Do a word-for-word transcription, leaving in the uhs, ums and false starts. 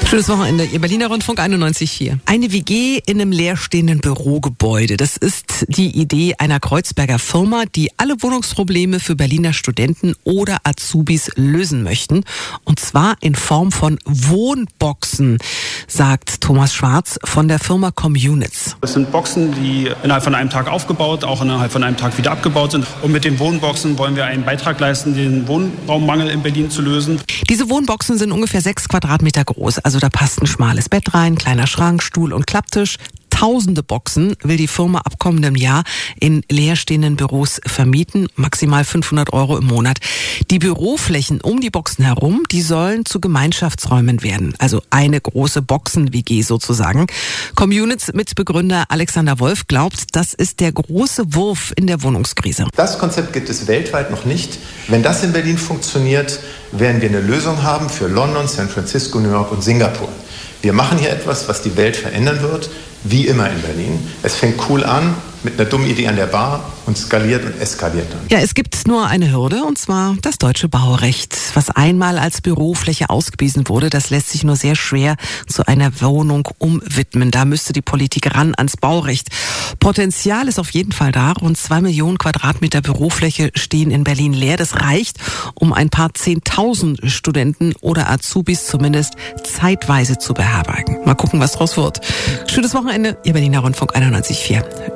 Schönes Wochenende, Ihr Berliner Rundfunk einundneunzig Komma vier. Eine W G in einem leerstehenden Bürogebäude. Das ist die Idee einer Kreuzberger Firma, die alle Wohnungsprobleme für Berliner Studenten oder Azubis lösen möchten. Und zwar in Form von Wohnboxen, sagt Thomas Schwarz von der Firma Communits. Das sind Boxen, die innerhalb von einem Tag aufgebaut, auch innerhalb von einem Tag wieder abgebaut sind. Und mit den Wohnboxen wollen wir einen Beitrag leisten, den Wohnraummangel in Berlin zu lösen. Diese Wohnboxen sind ungefähr sechs Quadratmeter groß. Also da passt ein schmales Bett rein, kleiner Schrank, Stuhl und Klapptisch. Tausende Boxen will die Firma ab kommendem Jahr in leerstehenden Büros vermieten, maximal fünfhundert Euro im Monat. Die Büroflächen um die Boxen herum, die sollen zu Gemeinschaftsräumen werden, also eine große Boxen-W G sozusagen. Communits-Mitbegründer Alexander Wolf glaubt, das ist der große Wurf in der Wohnungskrise. Das Konzept gibt es weltweit noch nicht. Wenn das in Berlin funktioniert, werden wir eine Lösung haben für London, San Francisco, New York und Singapur. Wir machen hier etwas, was die Welt verändern wird, wie immer in Berlin. Es fängt cool an mit einer dummen Idee an der Bar und skaliert und eskaliert dann. Ja, es gibt nur eine Hürde, und zwar das deutsche Baurecht. Was einmal als Bürofläche ausgewiesen wurde, das lässt sich nur sehr schwer zu einer Wohnung umwidmen. Da müsste die Politik ran ans Baurecht. Potenzial ist auf jeden Fall da. Rund zwei Millionen Quadratmeter Bürofläche stehen in Berlin leer. Das reicht, um ein paar Zehntausend Studenten oder Azubis zumindest zeitweise zu beherbergen. Mal gucken, was draus wird. Schönes Wochenende, Ihr Berliner Rundfunk einundneunzig Komma vier.